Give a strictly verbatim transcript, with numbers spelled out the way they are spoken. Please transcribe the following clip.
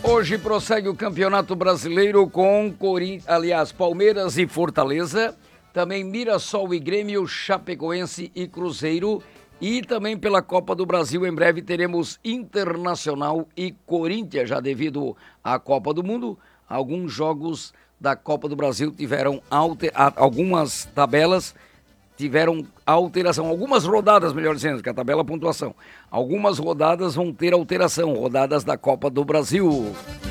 Hoje prossegue o Campeonato Brasileiro com Corinthians, aliás, Palmeiras e Fortaleza, também Mirassol e Grêmio, Chapecoense e Cruzeiro, e também pela Copa do Brasil, em breve teremos Internacional e Corinthians, já devido à Copa do Mundo. Alguns jogos da Copa do Brasil tiveram alter... algumas tabelas tiveram alteração, algumas rodadas, melhor dizendo, que a tabela pontuação. Algumas rodadas vão ter alteração, rodadas da Copa do Brasil.